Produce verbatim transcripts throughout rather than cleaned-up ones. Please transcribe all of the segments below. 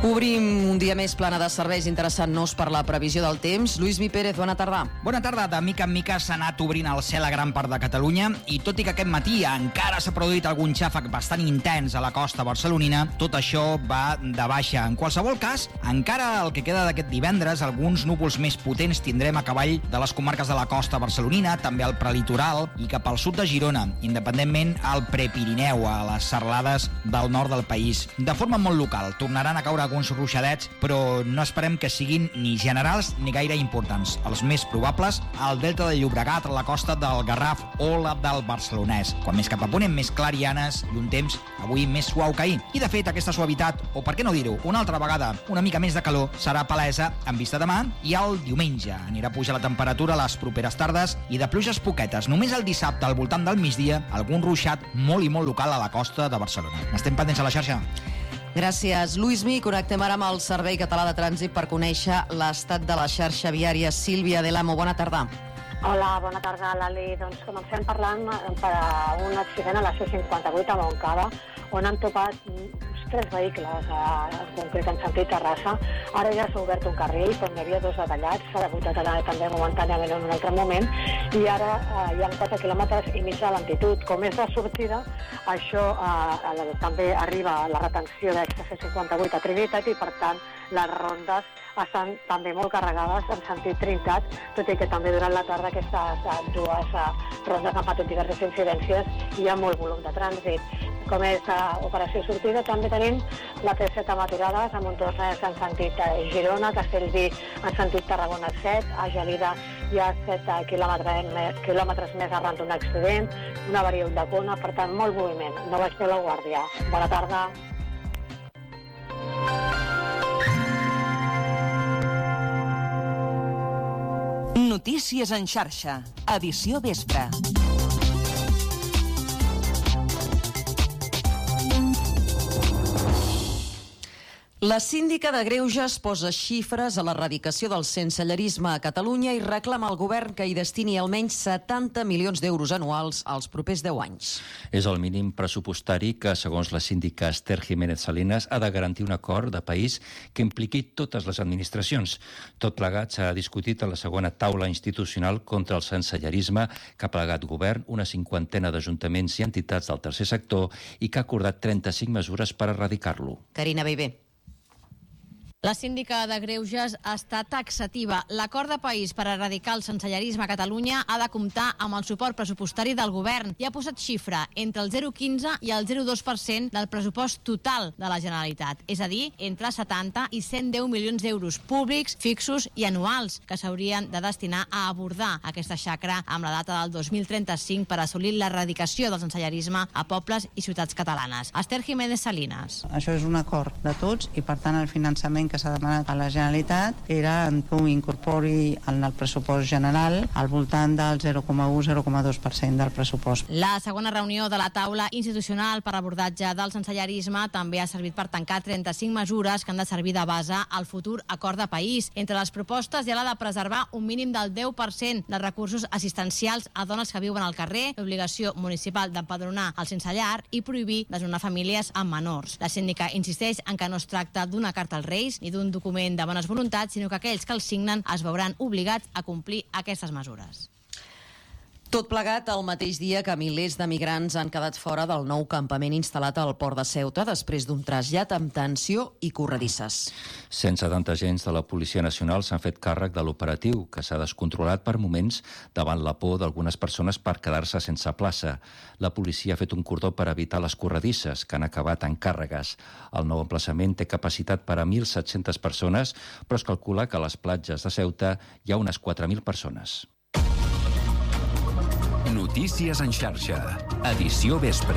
Obrim un dia més plana de serveis interessant-nos per la previsió del temps. Lluís Mi Pérez, bona tarda. Bona tarda. De mica en mica s'ha anat obrint el cel a gran part de Catalunya i tot i que aquest matí encara s'ha produït algun xàfec bastant intens a la costa barcelonina, tot això va de baixa. En qualsevol cas, encara el que queda d'aquest divendres, alguns núvols més potents tindrem a cavall de les comarques de la costa barcelonina, també al prelitoral i cap al sud de Girona, independentment al Prepirineu, a les serralades del nord del país. De forma molt local, tornaran a caure alguns ruixadets, però no esperem que siguin ni generals ni gaire importants. Els més probables, al delta del Llobregat, a la costa del Garraf o la del Barcelonès. Quan més cap a ponent, més clarianes i un temps avui més suau que ahir. I de fet, aquesta suavitat, o per què no dir-ho, una altra vegada, una mica més de calor, serà palesa en vista demà i el diumenge. Anirà a pujar la temperatura a les properes tardes i de pluges poquetes. Només el dissabte, al voltant del migdia, algun ruixat molt i molt local a la costa de Barcelona. Estem pendents a la xarxa. Gràcies, Lluís Mi. Connectem ara amb el Servei Català de Trànsit per conèixer l'estat de la xarxa viària. Sílvia Delamo, bona tarda. Hola, bona tarda, Lali. Doncs comencem parlant per un accident a la C cinquanta-vuit a Montcada, on han topat tres vehicles, en concret en sentit Terrassa. Ara ja s'ha obert un carril, però n'hi havia dos detallats, s'ha hagut de tallar també momentàniament en un altre moment, i ara eh, hi ha quatre quilòmetres i mig de lentitud. Com és de sortida, això eh, també arriba a la retenció d'Extra C cinquanta-vuit a Trinitat i, per tant, les rondes estan també molt carregades en sentit Trinitat, tot i que també durant la tarda aquestes dues uh, rondes han patit diverses incidències i hi ha molt volum de trànsit. Com és uh, operació sortida, també tenim la T set a Maturades, a Montornès en sentit uh, Girona, Castellví en sentit Tarragona set, a Gelida hi ha set uh, quilòmetres, més, quilòmetres més arran d'un accident, una avaria de Cona, per tant, molt moviment. No vaig fer la guàrdia. Bona tarda. Notícies en xarxa, edició vespre. La síndica de Greuges posa xifres a l'erradicació del sensellarisme a Catalunya i reclama al govern que hi destini almenys setanta milions d'euros anuals als propers deu anys. És el mínim pressupostari que, segons la síndica Esther Jiménez Salinas, ha de garantir un acord de país que impliqui totes les administracions. Tot plegat s'ha discutit a la segona taula institucional contra el sensellarisme que ha plegat govern, una cinquantena d'ajuntaments i entitats del tercer sector i que ha acordat trenta-cinc mesures per erradicar-lo. Carina Bebé. La síndica de Greuges està taxativa. L'acord de país per erradicar el sensellarisme a Catalunya ha de comptar amb el suport pressupostari del govern i ha posat xifra entre el zero coma quinze i el zero coma dos per cent del pressupost total de la Generalitat, és a dir, entre setanta i cent deu milions d'euros públics, fixos i anuals, que s'haurien de destinar a abordar aquesta xacra amb la data del dos mil trenta-cinc per assolir l'erradicació del sensellarisme a pobles i ciutats catalanes. Esther Jiménez Salinas. Això és un acord de tots i, per tant, el finançament que s'ha demanat a la Generalitat era que ho incorpori en el pressupost general al voltant del zero coma u a zero coma dos per cent del pressupost. La segona reunió de la taula institucional per abordatge del sensellarisme també ha servit per tancar trenta-cinc mesures que han de servir de base al futur acord de país. Entre les propostes hi ha la de preservar un mínim del deu per cent de recursos assistencials a dones que viuen al carrer, l'obligació municipal d'empadronar el sense llar i prohibir desnonar famílies amb menors. La síndica insisteix en que no es tracta d'una carta als Reis ni d'un document de bones voluntats, sinó que aquells que el signen es veuran obligats a complir aquestes mesures. Tot plegat el mateix dia que milers de migrants han quedat fora del nou campament instal·lat al port de Ceuta després d'un trasllat amb tensió i corredisses. cent setanta agents de la Policia Nacional s'han fet càrrec de l'operatiu, que s'ha descontrolat per moments davant la por d'algunes persones per quedar-se sense plaça. La policia ha fet un cordó per evitar les corredisses, que han acabat en càrregues. El nou emplaçament té capacitat per a mil set-centes persones, però es calcula que a les platges de Ceuta hi ha unes quatre mil persones. Notícies en xarxa, edició vespre.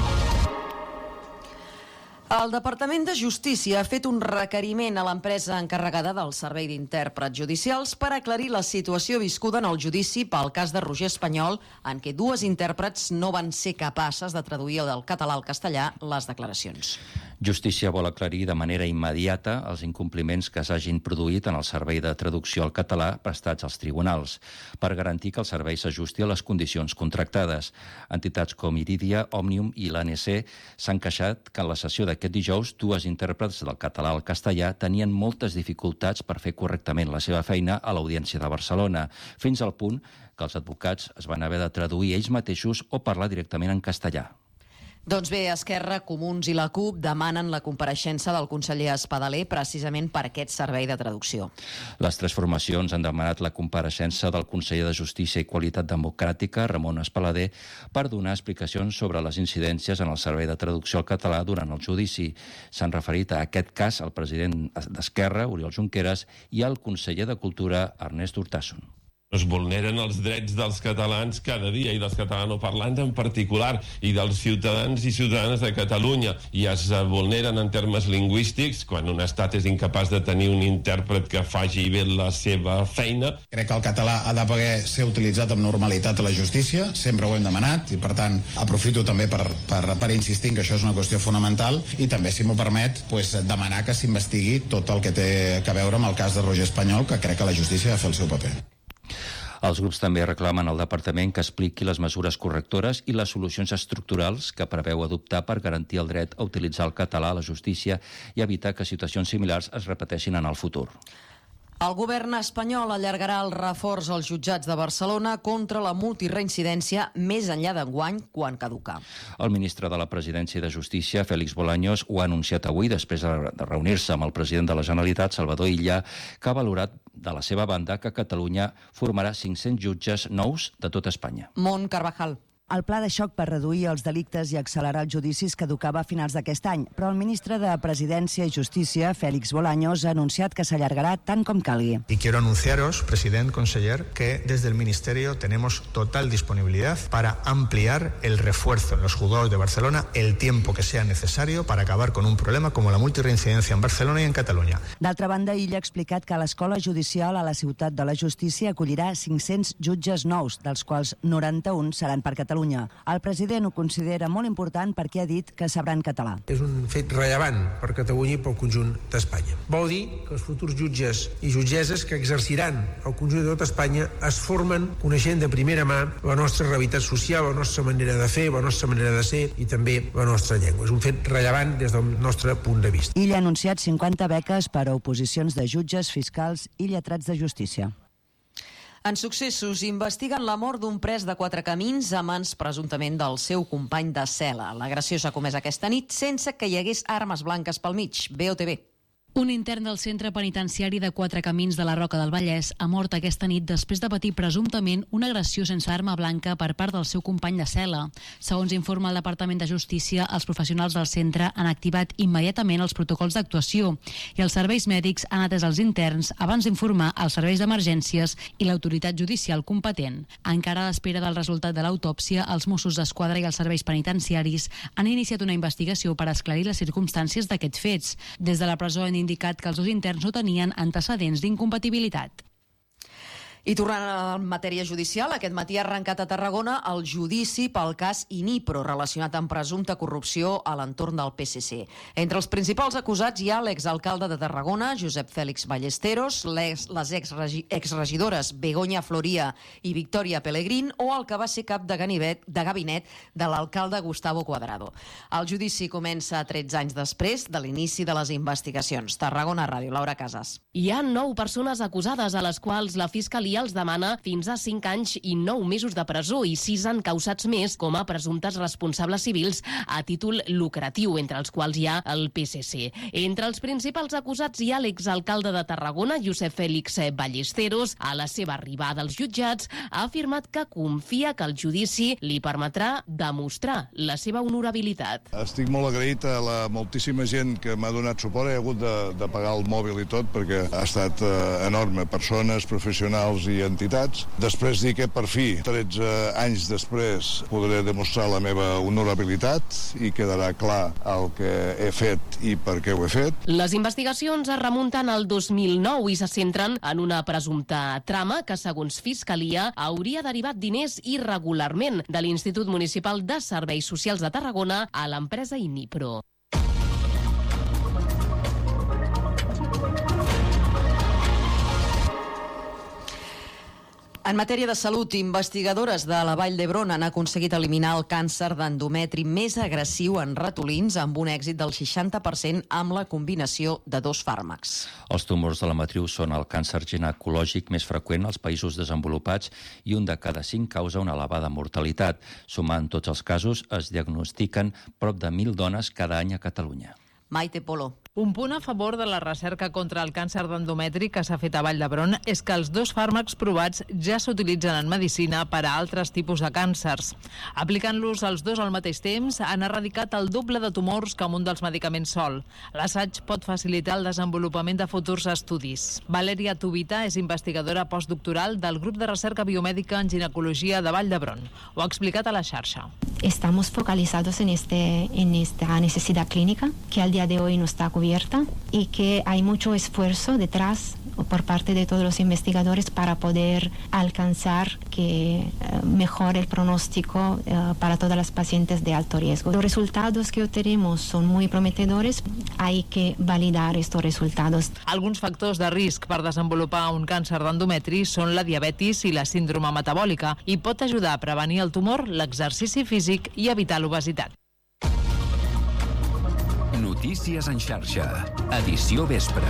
El Departament de Justícia ha fet un requeriment a l'empresa encarregada del servei d'intèrprets judicials per aclarir la situació viscuda en el judici pel cas de Roger Espanyol, en què dues intèrprets no van ser capaces de traduir del català al castellà les declaracions. Justícia vol aclarir de manera immediata els incompliments que s'hagin produït en el servei de traducció al català prestats als tribunals, per garantir que el servei s'ajusti a les condicions contractades. Entitats com Iridia, Òmnium i l'A N C s'han queixat que en la sessió d'aquest dijous dues intèrprets del català al castellà tenien moltes dificultats per fer correctament la seva feina a l'Audiència de Barcelona, fins al punt que els advocats es van haver de traduir ells mateixos o parlar directament en castellà. Doncs bé, Esquerra, Comuns i la CUP demanen la compareixença del conseller Espadaler precisament per aquest servei de traducció. Les tres formacions han demanat la compareixença del conseller de Justícia i Qualitat Democràtica, Ramon Espadaler, per donar explicacions sobre les incidències en el servei de traducció al català durant el judici. S'han referit a aquest cas al president d'Esquerra, Oriol Junqueras, i al conseller de Cultura, Ernest Urtasun. Es vulneren els drets dels catalans cada dia i dels catalanoparlants en particular i dels ciutadans i ciutadanes de Catalunya, i es vulneren en termes lingüístics quan un estat és incapaç de tenir un intèrpret que faci bé la seva feina. Crec que el català ha de poder ser utilitzat amb normalitat a la justícia, sempre ho hem demanat i per tant aprofito també per, per, per insistir que això és una qüestió fonamental i també, si m'ho permet, pues, demanar que s'investigui tot el que té a veure amb el cas de Roger Espanyol, que crec que la justícia ha de fer el seu paper. Els grups també reclamen al departament que expliqui les mesures correctores i les solucions estructurals que preveu adoptar per garantir el dret a utilitzar el català a la justícia i evitar que situacions similars es repeteixin en el futur. El govern espanyol allargarà el reforç als jutjats de Barcelona contra la multireincidència més enllà d'enguany, quan caduca. El ministre de la Presidència i de Justícia, Félix Bolaños, ho ha anunciat avui després de reunir-se amb el president de la Generalitat, Salvador Illa, que ha valorat de la seva banda que Catalunya formarà cinc-cents jutges nous de tot Espanya. Mont Carvajal. El pla de xoc per reduir els delictes i accelerar els judicis caducava a finals d'aquest any, però el ministre de Presidència i Justícia, Félix Bolaños, ha anunciat que s'allargarà tant com calgui. Y quiero anunciaros, president, conseller, que desde el Ministerio tenemos total disponibilidad para ampliar el refuerzo en los juzgados de Barcelona el tiempo que sea necesario para acabar con un problema como la multirreincidencia en Barcelona y en Catalunya. D'altra banda, Illa ha explicat que l'Escola Judicial a la Ciutat de la Justícia acollirà cinc-cents jutges nous, dels quals noranta-un seran per Catalunya. El president ho considera molt important perquè ha dit que sabran català. És un fet rellevant per Catalunya i pel conjunt d'Espanya. Vol dir que els futurs jutges i jutgesses que exerciran el conjunt de tot Espanya es formen coneixent de primera mà la nostra realitat social, la nostra manera de fer, la nostra manera de ser i també la nostra llengua. És un fet rellevant des del nostre punt de vista. Illa ha anunciat cinquanta beques per a oposicions de jutges, fiscals i lletrats de justícia. En successos, investiguen la mort d'un pres de Quatrecamins a mans presumptament del seu company de cel·la. L'agressió s'ha comès aquesta nit sense que hi hagués armes blanques pel mig. B O T V. Un intern del centre penitenciari de Quatrecamins de la Roca del Vallès ha mort aquesta nit després de patir presumptament una agressió sense arma blanca per part del seu company de cel·la. Segons informa el Departament de Justícia, els professionals del centre han activat immediatament els protocols d'actuació i els serveis mèdics han atès els interns abans d'informar els serveis d'emergències i l'autoritat judicial competent. Encara a l'espera del resultat de l'autòpsia, els Mossos d'Esquadra i els serveis penitenciaris han iniciat una investigació per esclarir les circumstàncies d'aquests fets. Des de la presó han indicat que els dos interns no tenien antecedents d'incompatibilitat. I tornant a la matèria judicial, aquest matí ha arrencat a Tarragona el judici pel cas Inipro, relacionat amb presumpta corrupció a l'entorn del P S C. Entre els principals acusats hi ha l'exalcalde de Tarragona, Josep Fèlix Ballesteros, les, les exregidores Begoña Floria i Victòria Pelegrín, o el que va ser cap de gabinet de, gabinet de l'alcalde Gustavo Cuadrado. El judici comença tretze anys després de l'inici de les investigacions. Tarragona Ràdio, Laura Casas. Hi ha nou persones acusades a les quals la Fiscalia els demana fins a cinc anys i nou mesos de presó i sis encausats més com a presumptes responsables civils a títol lucratiu, entre els quals hi ha el P S C. Entre els principals acusats hi ha l'exalcalde de Tarragona, Josep Fèlix Ballesteros. A la seva arribada als jutjats ha afirmat que confia que el judici li permetrà demostrar la seva honorabilitat. Estic molt agraït a la moltíssima gent que m'ha donat suport. He hagut de, de pagar el mòbil i tot perquè ha estat eh, enorme. Persones, professionals i entitats. Després dir que per fi, tretze anys després, podré demostrar la meva honorabilitat i quedarà clar el que he fet i per què ho he fet. Les investigacions es remunten al dos mil nou i se centren en una presumpta trama que, segons Fiscalia, hauria derivat diners irregularment de l'Institut Municipal de Serveis Socials de Tarragona a l'empresa Inipro. En matèria de salut, investigadores de la Vall d'Hebron han aconseguit eliminar el càncer d'endometri més agressiu en ratolins amb un èxit del seixanta per cent amb la combinació de dos fàrmacs. Els tumors de la matriu són el càncer ginecològic més freqüent als països desenvolupats i un de cada cinc causa una elevada mortalitat. Sumant tots els casos, es diagnostiquen prop de mil dones cada any a Catalunya. Maite Polo. Un punt a favor de la recerca contra el càncer d'endometri que s'ha fet a Vall d'Hebron és que els dos fàrmacs provats ja s'utilitzen en medicina per a altres tipus de càncers. Aplicant-los els dos al mateix temps, han erradicat el doble de tumors que amb un dels medicaments sol. L'assaig pot facilitar el desenvolupament de futurs estudis. Valeria Tubita és investigadora postdoctoral del grup de recerca biomèdica en ginecologia de Vall d'Hebron. Ho ha explicat a la xarxa. Estamos focalizados en, este, en esta necesidad clínica que al día de hoy no está cubierta y que hay mucho esfuerzo detrás por parte de todos los investigadores para poder alcanzar que uh, mejore el pronóstico uh, para todas las pacientes de alto riesgo. Los resultados que obtenemos son muy prometedores, hay que validar estos resultados. Alguns factors de risc per desenvolupar un càncer d'endometri són la diabetis i la síndrome metabòlica i pot ajudar a prevenir el tumor, l'exercici físic i evitar l'obesitat. Notícies en xarxa. Edició vespre.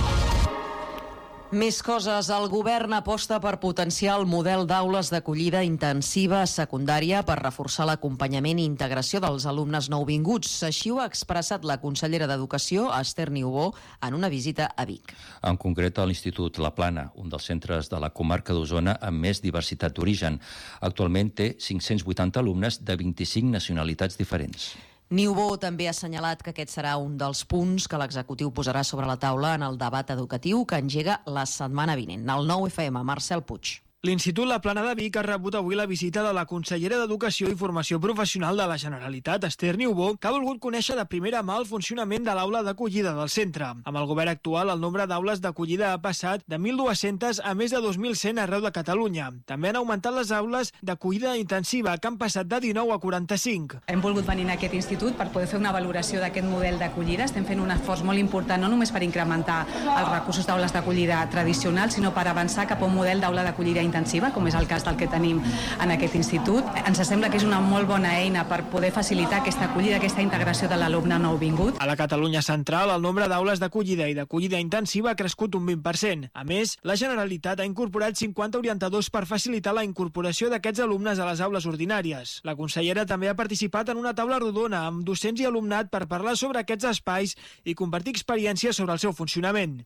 Més coses. El govern aposta per potenciar el model d'aules d'acollida intensiva a secundària per reforçar l'acompanyament i integració dels alumnes nouvinguts. Així ho ha expressat la consellera d'Educació, Esther Niubó, en una visita a Vic. En concret, a l'Institut La Plana, un dels centres de la comarca d'Osona amb més diversitat d'origen. Actualment té cinc-cents vuitanta alumnes de vint-i-cinc nacionalitats diferents. Niubó també ha assenyalat que aquest serà un dels punts que l'executiu posarà sobre la taula en el debat educatiu que engega la setmana vinent. Al nou F M, Marcel Puig. L'Institut La Plana de Vic ha rebut avui la visita de la consellera d'Educació i Formació Professional de la Generalitat, Esther Niubó, que ha volgut conèixer de primera mà el funcionament de l'aula d'acollida del centre. Amb el govern actual, el nombre d'aules d'acollida ha passat de mil dues-centes a més de dos mil cent arreu de Catalunya. També han augmentat les aules d'acollida intensiva, que han passat de dinou a quaranta-cinc. Hem volgut venir a aquest institut per poder fer una valoració d'aquest model d'acollida. Estem fent un esforç molt important, no només per incrementar els recursos d'aules d'acollida tradicionals, sinó per avançar cap a un model d'aula d'acollida intensiva, com és el cas del que tenim en aquest institut. Ens sembla que és una molt bona eina per poder facilitar aquesta acollida, aquesta integració de l'alumne nouvingut. A la Catalunya central, el nombre d'aules d'acollida i d'acollida intensiva ha crescut un vint per cent. A més, la Generalitat ha incorporat cinquanta orientadors per facilitar la incorporació d'aquests alumnes a les aules ordinàries. La consellera també ha participat en una taula rodona amb docents i alumnat per parlar sobre aquests espais i compartir experiències sobre el seu funcionament.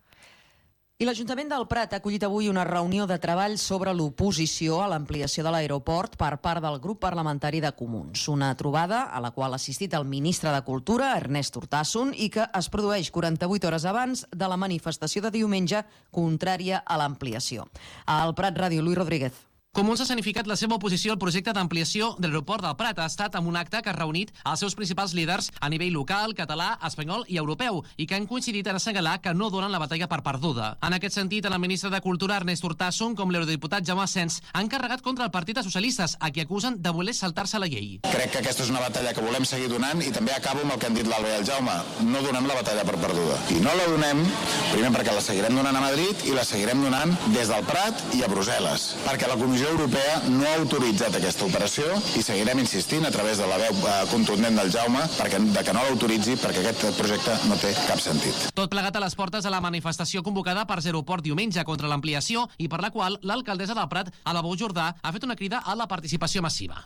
I l'Ajuntament del Prat ha acollit avui una reunió de treball sobre l'oposició a l'ampliació de l'aeroport per part del grup parlamentari de Comuns. Una trobada a la qual ha assistit el ministre de Cultura, Ernest Urtasun, i que es produeix quaranta-vuit hores abans de la manifestació de diumenge contrària a l'ampliació. Al Prat Ràdio, Luis Rodríguez. Comuns ha significat la seva oposició al projecte d'ampliació de l'aeroport del Prat. Ha estat amb un acte que ha reunit els seus principals líders a nivell local, català, espanyol i europeu i que han coincidit en assenyalar que no donen la batalla per perduda. En aquest sentit, el ministre de Cultura, Ernest Urtasun, com l'eurodiputat Jaume Asens, han carregat contra el Partit dels Socialistes, a qui acusen de voler saltar-se la llei. Crec que aquesta és una batalla que volem seguir donant i també acabo amb el que han dit l'Alba i el Jaume. No donem la batalla per perduda. I no la donem, primer perquè la seguirem donant a Madrid i la seguirem donant des del Prat i a Brussel·les. Perquè la Comissió Europea no ha autoritzat aquesta operació i seguirem insistint a través de la veu contundent del Jaume perquè, de que no l'autoritzi perquè aquest projecte no té cap sentit. Tot plegat a les portes de la manifestació convocada per Zeroport diumenge contra l'ampliació i per la qual l'alcaldessa del Prat, Alabou Jordà, ha fet una crida a la participació massiva.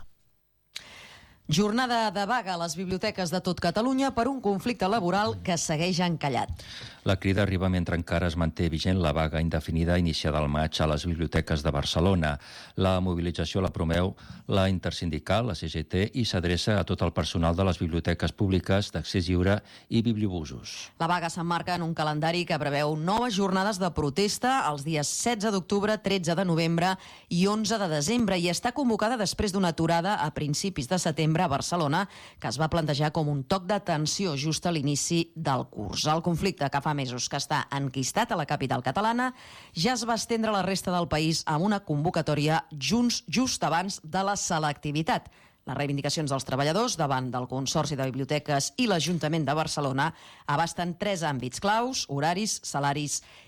Jornada de vaga a les biblioteques de tot Catalunya per un conflicte laboral que segueix encallat. La crida arriba mentre encara es manté vigent la vaga indefinida iniciada al maig a les biblioteques de Barcelona. La mobilització la promeu la intersindical, la C G T, i s'adreça a tot el personal de les biblioteques públiques d'accés lliure i bibliobusos. La vaga s'emmarca en un calendari que preveu noves jornades de protesta els dies setze d'octubre, tretze de novembre i onze de desembre i està convocada després d'una aturada a principis de setembre a Barcelona, que es va plantejar com un toc d'atenció just a l'inici del curs. El conflicte, que fa mesos que està enquistat a la capital catalana, ja es va estendre a la resta del país amb una convocatòria junts just abans de la selectivitat. Les reivindicacions dels treballadors davant del Consorci de Biblioteques i l'Ajuntament de Barcelona abasten tres àmbits claus: horaris, salaris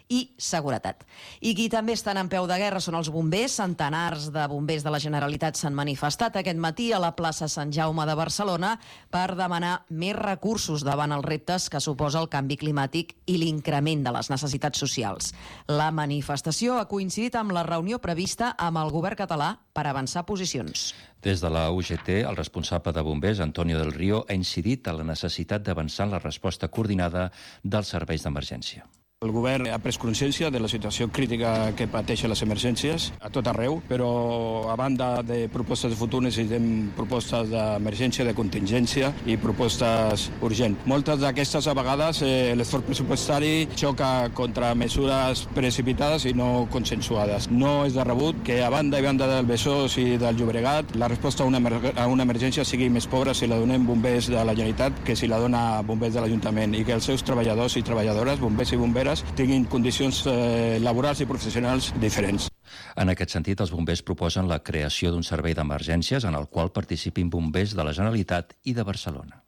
i seguretat. I qui també estan en peu de guerra són els bombers. Centenars de bombers de la Generalitat s'han manifestat aquest matí a la plaça Sant Jaume de Barcelona per demanar més recursos davant els reptes que suposa el canvi climàtic i l'increment de les necessitats socials. La manifestació ha coincidit amb la reunió prevista amb el govern català per avançar posicions. Des de la U G T, el responsable de bombers, Antonio del Río, ha incidit en la necessitat d'avançar en la resposta coordinada dels serveis d'emergència. El govern ha pres consciència de la situació crítica que pateixen les emergències a tot arreu, però a banda de propostes de futur necessitem propostes d'emergència, de contingència i propostes urgents. Moltes d'aquestes a vegades eh, l'esforç pressupostari xoca contra mesures precipitades i no consensuades. No és de rebut que a banda i banda del Besòs i del Llobregat la resposta a una, a una emergència sigui més pobra si la donem bombers de la Generalitat que si la dona bombers de l'Ajuntament, i que els seus treballadors i treballadores, bombers i bomberes, tinguin condicions eh, laborals i professionals diferents. En aquest sentit, els bombers proposen la creació d'un servei d'emergències en el qual participin bombers de la Generalitat i de Barcelona.